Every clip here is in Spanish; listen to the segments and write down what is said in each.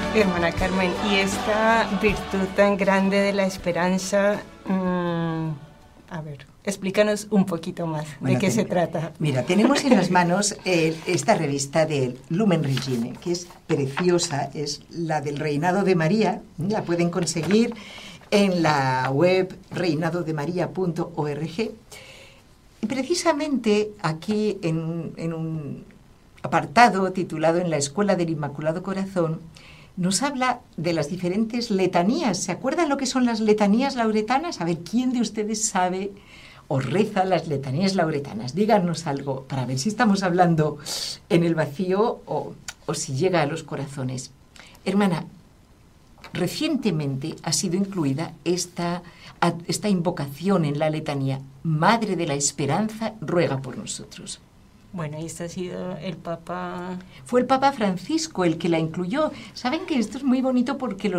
Hermana Carmen, y esta virtud tan grande de la esperanza, a ver, explícanos un poquito más de qué se trata. Mira, tenemos en las manos esta revista de Lumen Regine, que es preciosa, es la del Reinado de María, la pueden conseguir en la web reinadodemaria.org. Y precisamente aquí en un apartado titulado En la Escuela del Inmaculado Corazón, nos habla de las diferentes letanías. ¿Se acuerdan lo que son las letanías lauretanas? A ver, ¿quién de ustedes sabe o reza las letanías lauretanas? Díganos algo para ver si estamos hablando en el vacío o si llega a los corazones. Hermana, recientemente ha sido incluida esta invocación en la letanía. Madre de la Esperanza, ruega por nosotros. Bueno, y este ha sido el Papa... Fue el Papa Francisco el que la incluyó. Saben que esto es muy bonito porque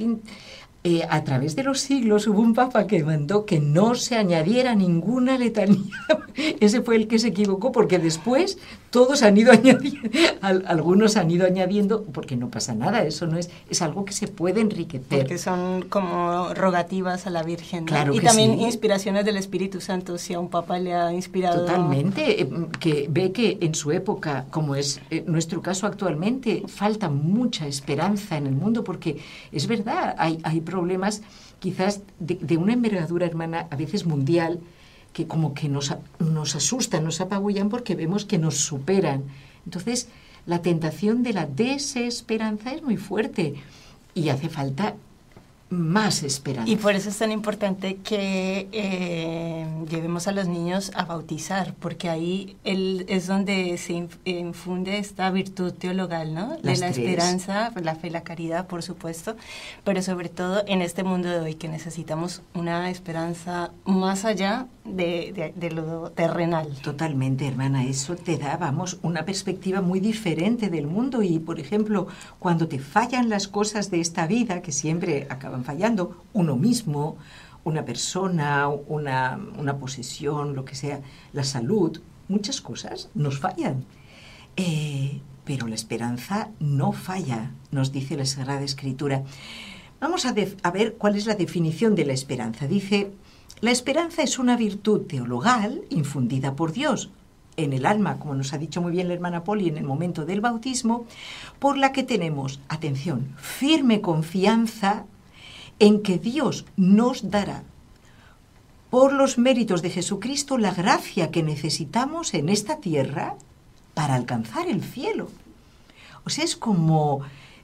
a través de los siglos hubo un Papa que mandó que no se añadiera ninguna letanía. Ese fue el que se equivocó, porque después todos han ido añadiendo, algunos han ido añadiendo, porque no pasa nada, eso no es algo que se puede enriquecer. Porque son como rogativas a la Virgen, ¿no? Claro, y que también sí. Inspiraciones del Espíritu Santo, si a un Papa le ha inspirado... Totalmente, que ve que en su época, como es nuestro caso actualmente, falta mucha esperanza en el mundo, porque es verdad, hay problemas quizás de una envergadura, hermana, a veces mundial, que como que nos asustan, nos apabullan porque vemos que nos superan. Entonces, la tentación de la desesperanza es muy fuerte y hace falta más esperanza. Y por eso es tan importante que llevemos a los niños a bautizar, porque ahí es donde se infunde esta virtud teologal, ¿no? De la esperanza, la fe, la caridad, por supuesto, pero sobre todo en este mundo de hoy que necesitamos una esperanza más allá de lo terrenal. Totalmente, hermana, eso te da, una perspectiva muy diferente del mundo y, por ejemplo, cuando te fallan las cosas de esta vida, que siempre acaban fallando, uno mismo, una persona, una posesión, lo que sea, la salud, muchas cosas nos fallan. Pero la esperanza no falla, nos dice la Sagrada Escritura. Vamos a ver cuál es la definición de la esperanza. Dice: la esperanza es una virtud teologal infundida por Dios en el alma, como nos ha dicho muy bien la hermana Poli en el momento del bautismo, por la que tenemos, atención, firme confianza en que Dios nos dará, por los méritos de Jesucristo, la gracia que necesitamos en esta tierra para alcanzar el cielo. O sea, es como...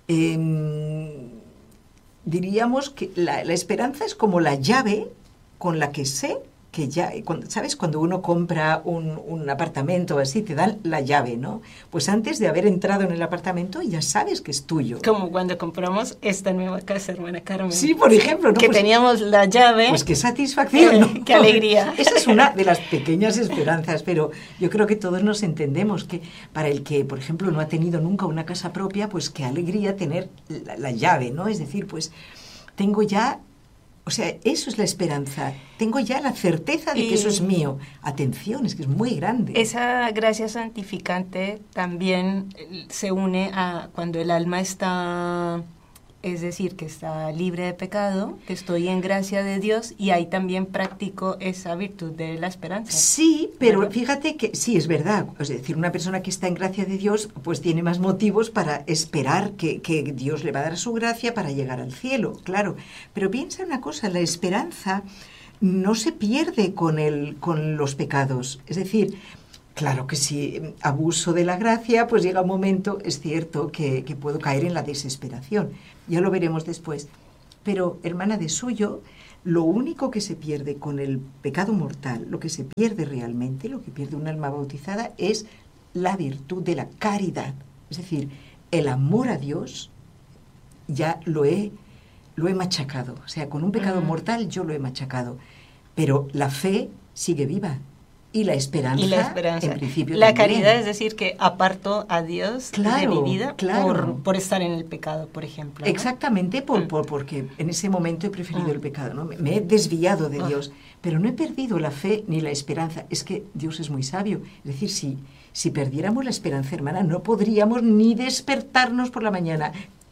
diríamos que la esperanza es como la llave con la que sé que ya, ¿sabes? Cuando uno compra un apartamento así, te dan la llave, ¿no? Pues antes de haber entrado en el apartamento ya sabes que es tuyo. Como cuando compramos esta nueva casa, hermana Carmen. Sí, por ejemplo, ¿no? Que teníamos la llave. Pues qué satisfacción, ¿no? Qué alegría. Esa es una de las pequeñas esperanzas, pero yo creo que todos nos entendemos que para el que, por ejemplo, no ha tenido nunca una casa propia, pues qué alegría tener la llave, ¿no? Es decir, pues tengo ya... O sea, eso es la esperanza. Tengo ya la certeza de que eso es mío. Atención, es que es muy grande. Esa gracia santificante también se une a cuando el alma está, es decir, que está libre de pecado, que estoy en gracia de Dios, y ahí también practico esa virtud de la esperanza. Sí, pero ¿verdad? Fíjate que sí, es verdad. Es decir, una persona que está en gracia de Dios, pues tiene más motivos para esperar que Dios le va a dar su gracia para llegar al cielo, claro. Pero piensa una cosa, la esperanza no se pierde con los pecados. Es decir, claro que si abuso de la gracia, pues llega un momento, es cierto, que puedo caer en la desesperación. Ya lo veremos después. Pero, hermana, de suyo, lo único que se pierde con el pecado mortal, lo que se pierde realmente, lo que pierde un alma bautizada, es la virtud de la caridad. Es decir, el amor a Dios ya lo he machacado. O sea, con un pecado mortal yo lo he machacado. Pero la fe sigue viva. Y la esperanza, en principio, la también. caridad, es decir, que aparto a Dios de mi vida por estar en el pecado, por ejemplo, ¿no? Exactamente, porque en ese momento he preferido el pecado, ¿no? Me he desviado de Dios, pero no he perdido la fe ni la esperanza. Es que Dios es muy sabio. Es decir, si perdiéramos la esperanza, hermana, no podríamos ni despertarnos por la mañana.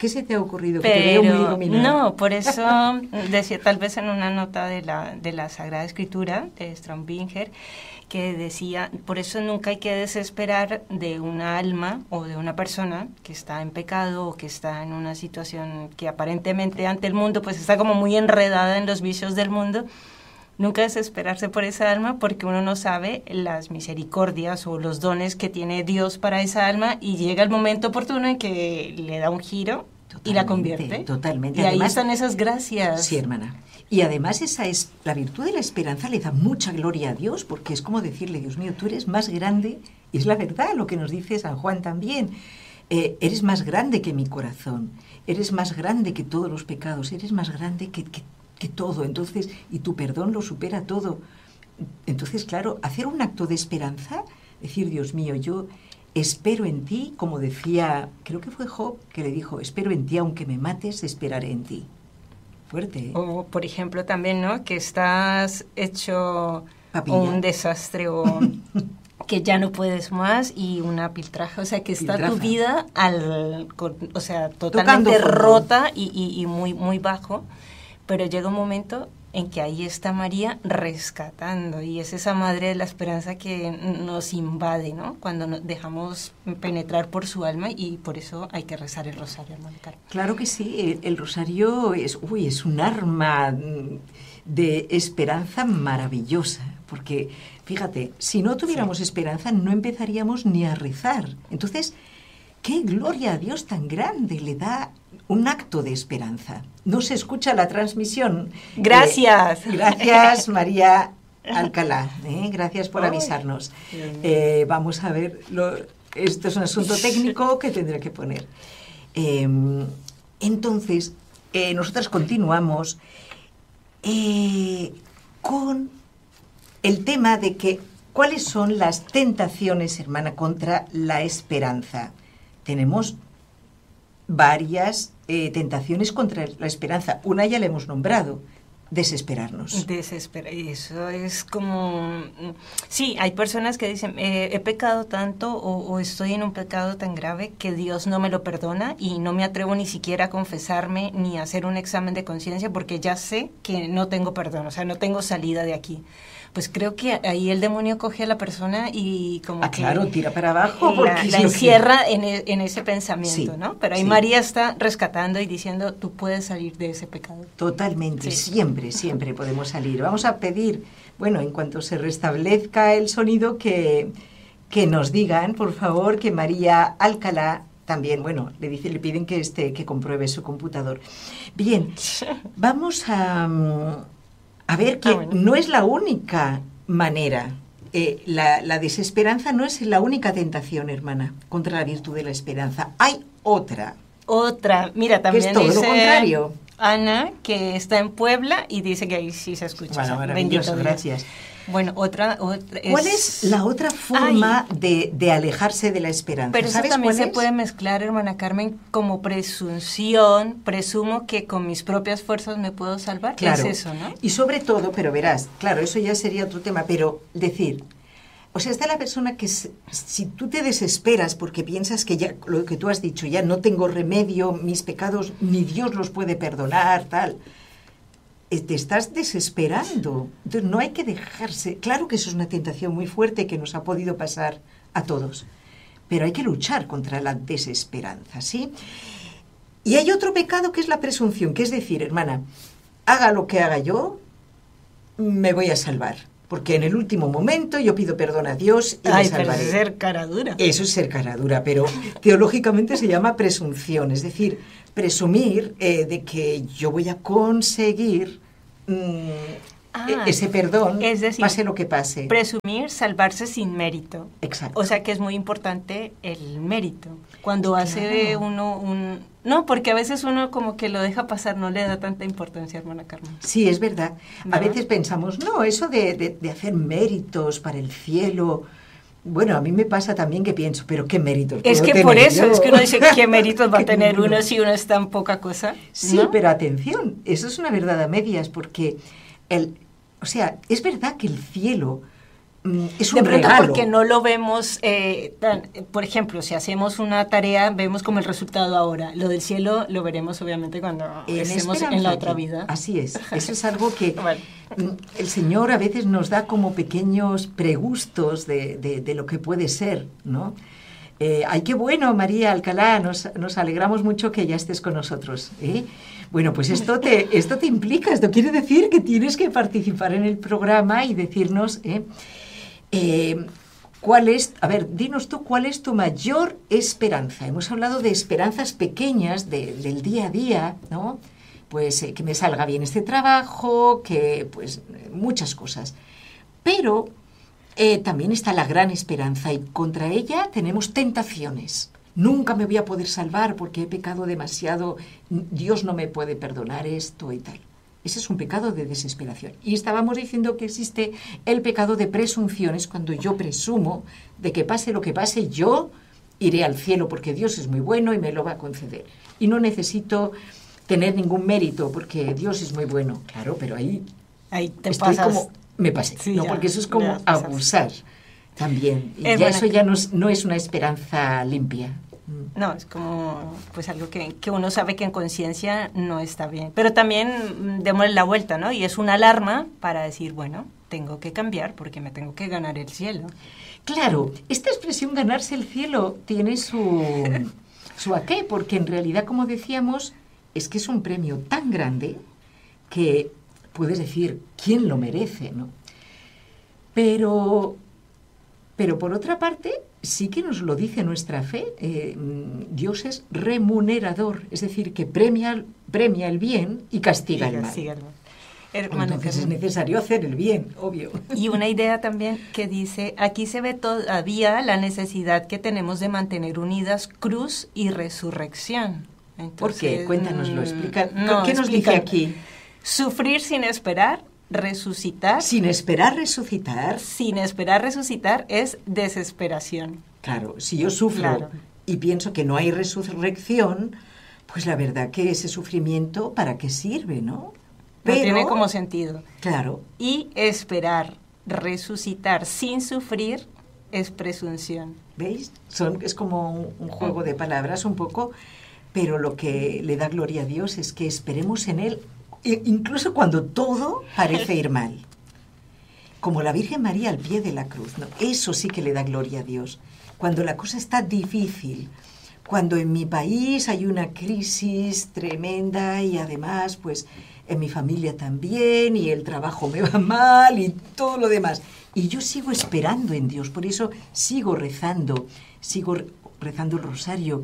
¿Qué se te ha ocurrido? Que te veo muy iluminada. No, por eso decía, tal vez en una nota de la Sagrada Escritura, de Strombinger, que decía, por eso nunca hay que desesperar de una alma o de una persona que está en pecado o que está en una situación que aparentemente ante el mundo pues está como muy enredada en los vicios del mundo. Nunca desesperarse por esa alma porque uno no sabe las misericordias o los dones que tiene Dios para esa alma y llega el momento oportuno en que le da un giro y la convierte. Totalmente. Y además, ahí están esas gracias. Sí, hermana. Y además esa es la virtud de la esperanza, le da mucha gloria a Dios porque es como decirle, Dios mío, tú eres más grande, y es la verdad lo que nos dice San Juan también, eres más grande que mi corazón, eres más grande que todos los pecados, eres más grande que todo, entonces, y tu perdón lo supera todo. Entonces, claro, hacer un acto de esperanza, decir, Dios mío, yo espero en ti, como decía, creo que fue Job, que le dijo, espero en ti, aunque me mates, esperaré en ti. Fuerte, ¿eh? O, por ejemplo, también, ¿no?, que estás hecho Papilla. Un desastre o que ya no puedes más y una piltraja, o sea, que está tu vida totalmente rota y muy, muy bajo. Pero llega un momento en que ahí está María rescatando, y es esa madre de la esperanza que nos invade, ¿no?, cuando nos dejamos penetrar por su alma, y por eso hay que rezar el rosario, hermana Carmen. Claro que sí, el rosario es un arma de esperanza maravillosa, porque fíjate, si no tuviéramos esperanza no empezaríamos ni a rezar. Entonces, qué gloria a Dios tan grande le da un acto de esperanza. No se escucha la transmisión. Gracias. Gracias, María Alcalá. Gracias por avisarnos. Vamos a ver, esto es un asunto técnico que tendré que poner. Entonces, nosotras continuamos con el tema de que, ¿cuáles son las tentaciones, hermana, contra la esperanza? Tenemos varias tentaciones contra la esperanza. Una ya la hemos nombrado, desesperarnos. Eso es como... Sí, hay personas que dicen, he pecado tanto o estoy en un pecado tan grave que Dios no me lo perdona y no me atrevo ni siquiera a confesarme ni a hacer un examen de conciencia porque ya sé que no tengo perdón, o sea, no tengo salida de aquí. Pues creo que ahí el demonio coge a la persona y como que... claro, tira para abajo. La encierra en ese pensamiento, sí, ¿no? Pero ahí sí. María está rescatando y diciendo, tú puedes salir de ese pecado. Totalmente, sí. Siempre podemos salir. Vamos a pedir, bueno, en cuanto se restablezca el sonido, que nos digan, por favor, que María Alcalá también, bueno, le piden que compruebe su computador. Bien, vamos a ver que no es la única manera, la desesperanza no es la única tentación, hermana, contra la virtud de la esperanza. Hay otra. Mira, también que es todo dice lo contrario. Ana, que está en Puebla y dice que ahí sí se escucha. Bueno, maravilloso, gracias. Bueno, otra ¿Cuál es la otra forma de alejarse de la esperanza? Pero eso también se puede mezclar, hermana Carmen, como presunción. Presumo que con mis propias fuerzas me puedo salvar. Claro. Es eso, ¿no? Y sobre todo, pero verás, claro, eso ya sería otro tema, pero decir, o sea, está la persona que si tú te desesperas porque piensas que ya, lo que tú has dicho, ya no tengo remedio, mis pecados ni Dios los puede perdonar, tal... te estás desesperando. Entonces no hay que dejarse. Claro que eso es una tentación muy fuerte que nos ha podido pasar a todos, pero hay que luchar contra la desesperanza, ¿sí? Y hay otro pecado que es la presunción, que es decir, hermana, haga lo que haga yo, me voy a salvar, porque en el último momento yo pido perdón a Dios y me salvaré. Pero es ser cara dura. Eso es ser cara dura, pero teológicamente se llama presunción, es decir, presumir de que yo voy a conseguir ese perdón, es decir, pase lo que pase. Presumir salvarse sin mérito. Exacto. O sea que es muy importante el mérito. Cuando hace uno No, porque a veces uno como que lo deja pasar, no le da tanta importancia, hermana Carmen. Sí, es verdad. A veces pensamos, no, eso de hacer méritos para el cielo... Bueno, a mí me pasa también que pienso, pero ¿qué méritos puedo tener? Es que por eso, yo? es que uno dice, ¿qué méritos va a tener uno si uno es tan poca cosa? Sí, ¿no? Pero atención, eso es una verdad a medias, porque, o sea, es verdad que el cielo es un de pronto regalo. Porque no lo vemos, por ejemplo, si hacemos una tarea, vemos como el resultado ahora. Lo del cielo lo veremos obviamente cuando estemos en la otra vida. Así es, eso es algo que Bueno. el Señor a veces nos da como pequeños pregustos de lo que puede ser, ¿no? ¡Ay, qué bueno, María Alcalá! Nos alegramos mucho que ya estés con nosotros, ¿eh? Bueno, pues esto te implica, esto quiere decir que tienes que participar en el programa y decirnos, dinos tú, ¿cuál es tu mayor esperanza? Hemos hablado de esperanzas pequeñas del día a día, ¿no? Pues que me salga bien este trabajo, que pues muchas cosas. Pero también está la gran esperanza y contra ella tenemos tentaciones. Nunca me voy a poder salvar porque he pecado demasiado, Dios no me puede perdonar esto y tal. Ese es un pecado de desesperación. Y estábamos diciendo que existe el pecado de presunciones, cuando yo presumo de que pase lo que pase, yo iré al cielo porque Dios es muy bueno y me lo va a conceder. Y no necesito tener ningún mérito porque Dios es muy bueno. Claro, pero ahí te pasas. Como, me pasé, sí, ¿no? ya, porque eso es como abusar también. Y ya eso ya no es una esperanza limpia. No, es como pues algo que uno sabe que en conciencia no está bien. Pero también démosle la vuelta, ¿no? Y es una alarma para decir, bueno, tengo que cambiar porque me tengo que ganar el cielo. Claro, esta expresión ganarse el cielo tiene su aqué, porque en realidad, como decíamos, es que es un premio tan grande que puedes decir, ¿quién lo merece, no? Pero por otra parte, sí que nos lo dice nuestra fe. Dios es remunerador, es decir, que premia el bien y castiga el mal. Entonces es necesario hacer el bien, obvio. Y una idea también que dice, aquí se ve todavía la necesidad que tenemos de mantener unidas cruz y resurrección. Entonces, ¿por qué? Cuéntanoslo, explica. ¿Qué nos explica, dice aquí? Sufrir sin esperar, resucitar. Sin esperar resucitar. Sin esperar resucitar es desesperación. Claro, si yo sufro y pienso que no hay resurrección, pues la verdad que ese sufrimiento, ¿para qué sirve, no? No tiene como sentido. Claro. Y esperar resucitar sin sufrir es presunción. ¿Veis? Es como un juego de palabras un poco, pero lo que le da gloria a Dios es que esperemos en Él, incluso cuando todo parece ir mal. Como la Virgen María al pie de la cruz, ¿no? Eso sí que le da gloria a Dios. Cuando la cosa está difícil, cuando en mi país hay una crisis tremenda y además, pues, en mi familia también, y el trabajo me va mal y todo lo demás. Y yo sigo esperando en Dios, por eso sigo rezando el rosario.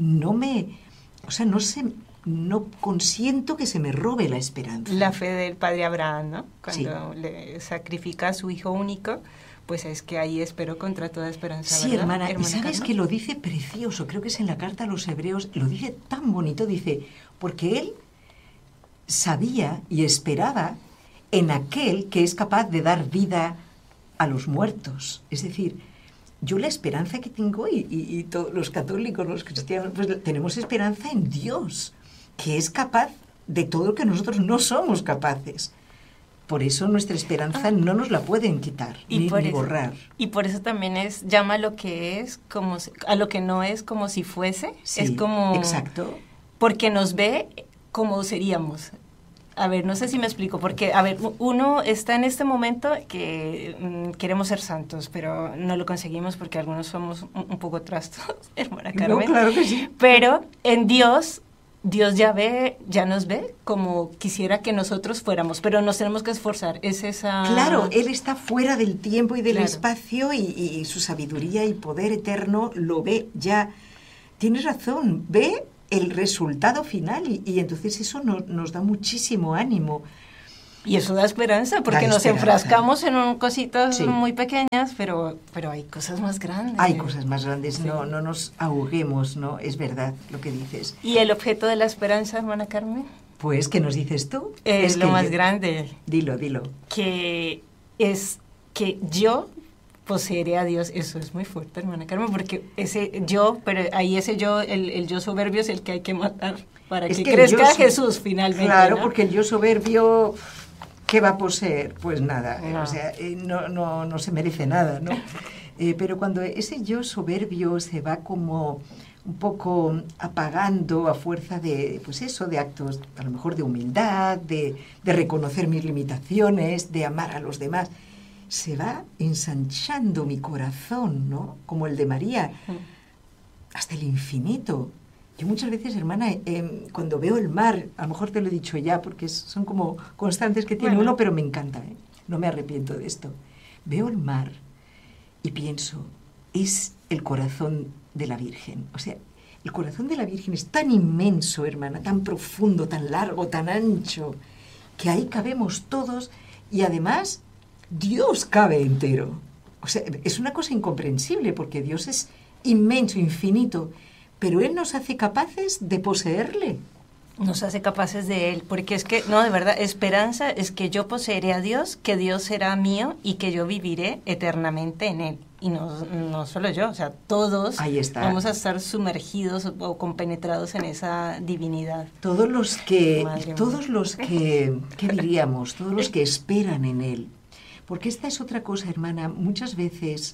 No consiento que se me robe la esperanza. La fe del padre Abraham, ¿no? Cuando le sacrifica a su hijo único, pues es que ahí espero contra toda esperanza, sí, ¿verdad? hermana, y sabes Carmen, que lo dice precioso, creo que es en la carta a los Hebreos, lo dice tan bonito, dice, porque él sabía y esperaba en aquel que es capaz de dar vida a los muertos. Es decir, yo la esperanza que tengo, y todos los católicos, los cristianos, pues tenemos esperanza en Dios, que es capaz de todo lo que nosotros no somos capaces. Por eso nuestra esperanza no nos la pueden quitar, ni borrar. Y por eso también llama a lo que es, a lo que no es como si fuese. Sí, es como... Exacto. Porque nos ve como seríamos. A ver, no sé si me explico, porque, a ver, uno está en este momento que queremos ser santos, pero no lo conseguimos porque algunos somos un poco trastos, hermana Carmen. No, claro que sí. Pero en Dios ya nos ve como quisiera que nosotros fuéramos, pero nos tenemos que esforzar. Es esa... Claro, Él está fuera del tiempo y del espacio y su sabiduría y poder eterno lo ve ya. Tienes razón, ve el resultado final y entonces eso nos da muchísimo ánimo. Y eso da esperanza, porque nos enfrascamos en cositas muy pequeñas, pero hay cosas más grandes. Hay cosas más grandes, no nos ahoguemos, ¿no? Es verdad lo que dices. ¿Y el objeto de la esperanza, hermana Carmen? Pues, ¿qué nos dices tú? Es lo más grande. Dilo. Que es que yo poseeré a Dios. Eso es muy fuerte, hermana Carmen, porque ese yo, el yo soberbio es el que hay que matar para que crezca Jesús finalmente. Claro, ¿no? porque el yo soberbio ¿qué va a poseer? Pues nada, No. o sea, no se merece nada, ¿no? Pero cuando ese yo soberbio se va como un poco apagando a fuerza de, pues eso, de actos a lo mejor de humildad, de reconocer mis limitaciones, de amar a los demás, se va ensanchando mi corazón, ¿no? Como el de María, hasta el infinito. Yo muchas veces, hermana, cuando veo el mar, a lo mejor te lo he dicho ya, porque son como constantes que tiene uno, pero me encanta, ¿eh? No me arrepiento de esto. Veo el mar y pienso, es el corazón de la Virgen. O sea, el corazón de la Virgen es tan inmenso, hermana, tan profundo, tan largo, tan ancho, que ahí cabemos todos y además Dios cabe entero. O sea, es una cosa incomprensible porque Dios es inmenso, infinito, pero Él nos hace capaces de poseerle. Nos hace capaces de Él, porque es que, no, de verdad, esperanza es que yo poseeré a Dios, que Dios será mío y que yo viviré eternamente en Él. Y no solo yo, o sea, todos vamos a estar sumergidos o compenetrados en esa divinidad. Todos los que, ¿qué diríamos? Todos los que esperan en Él. Porque esta es otra cosa, hermana, muchas veces,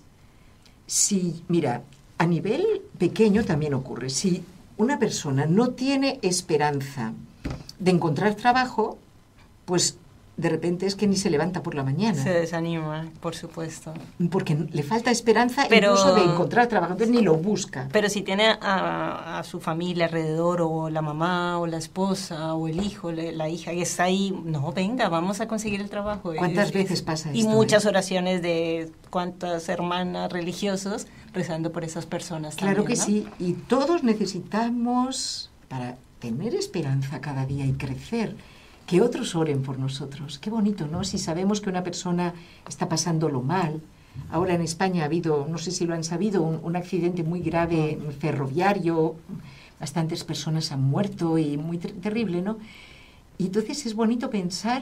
mira, a nivel pequeño también ocurre. Si una persona no tiene esperanza de encontrar trabajo, pues de repente es que ni se levanta por la mañana. Se desanima, por supuesto. Porque le falta esperanza incluso de encontrar trabajo, entonces ni lo busca. Pero si tiene a su familia alrededor, o la mamá, o la esposa, o el hijo, la hija, que está ahí, no, venga, vamos a conseguir el trabajo. ¿Cuántas veces pasa esto? Y muchas oraciones de cuántas hermanas religiosos rezando por esas personas claro también, que ¿no? sí, y todos necesitamos, para tener esperanza cada día y crecer, que otros oren por nosotros. Qué bonito, ¿no? Si sabemos que una persona está pasándolo mal. Ahora en España ha habido, no sé si lo han sabido, un accidente muy grave ferroviario. Bastantes personas han muerto y muy terrible, ¿no? Y entonces es bonito pensar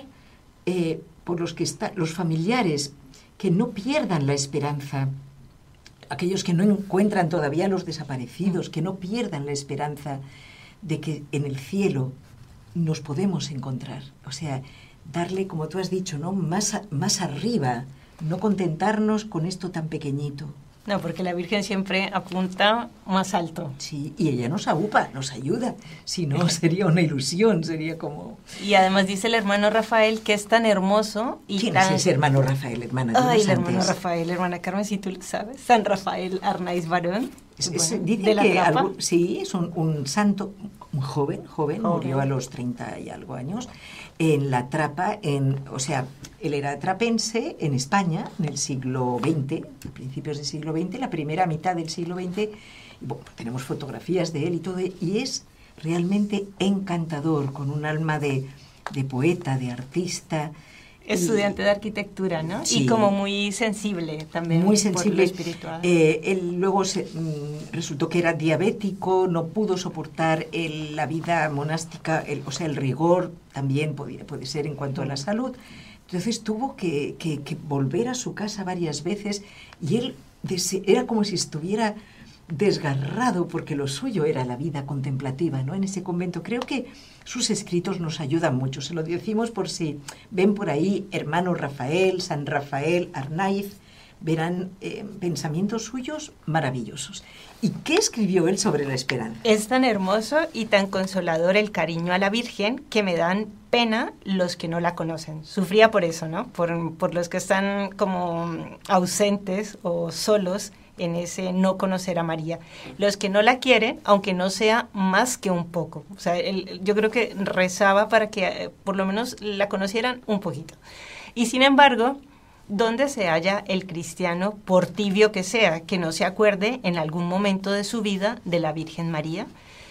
por los familiares que no pierdan la esperanza. Aquellos que no encuentran todavía a los desaparecidos, que no pierdan la esperanza de que en el cielo nos podemos encontrar, o sea, darle, como tú has dicho, ¿no? más arriba, no contentarnos con esto tan pequeñito. No, porque la Virgen siempre apunta más alto. Sí, y ella nos aupa, nos ayuda, si no sería una ilusión, sería como... Y además dice el hermano Rafael que es tan hermoso y ¿Quién tan... es ese hermano Rafael, hermana? Ay, el hermano Rafael, hermana Carmen, si tú lo sabes, San Rafael Arnaiz Barón. Dicen que sí, es un santo, un joven, murió a los 30 y algo años, en La Trapa, o sea, él era trapense en España en el siglo XX, a principios del siglo XX, la primera mitad del siglo XX, y bueno, tenemos fotografías de él y todo, y es realmente encantador, con un alma de poeta, de artista. Estudiante de arquitectura, ¿no? Sí, y como muy sensible también. Muy sensible. Por lo espiritual. Él luego resultó que era diabético, no pudo soportar la vida monástica, o sea, el rigor también puede ser en cuanto a la salud. Entonces tuvo que volver a su casa varias veces y él era como si estuviera desgarrado porque lo suyo era la vida contemplativa, ¿no? En ese convento. Creo que sus escritos nos ayudan mucho. Se lo decimos por si ven por ahí hermano Rafael, San Rafael Arnaiz, verán pensamientos suyos maravillosos. ¿Y qué escribió él sobre la esperanza? Es tan hermoso y tan consolador el cariño a la Virgen que me dan pena los que no la conocen. Sufría por eso, ¿no? Por los que están como ausentes o solos en ese no conocer a María. Los que no la quieren, aunque no sea más que un poco. O sea, yo creo que rezaba para que por lo menos la conocieran un poquito. Y sin embargo, donde se halla el cristiano, por tibio que sea, que no se acuerde en algún momento de su vida de la Virgen María,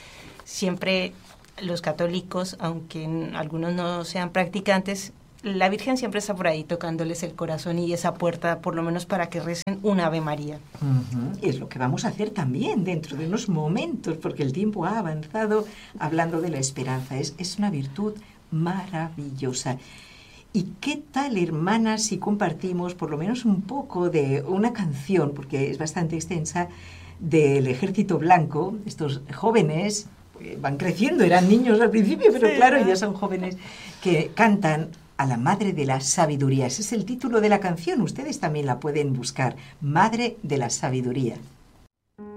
siempre los católicos, aunque algunos no sean practicantes, la Virgen siempre está por ahí tocándoles el corazón y esa puerta, por lo menos para que recen un Ave María. Y es lo que vamos a hacer también dentro de unos momentos, porque el tiempo ha avanzado hablando de la esperanza. Es una virtud maravillosa. ¿Y qué tal, hermana, si compartimos por lo menos un poco de una canción, porque es bastante extensa, del Ejército Blanco, estos jóvenes van creciendo, eran niños al principio, pero sí, claro, ya son jóvenes que cantan a la Madre de la Sabiduría. Ese es el título de la canción. Ustedes también la pueden buscar. Madre de la Sabiduría.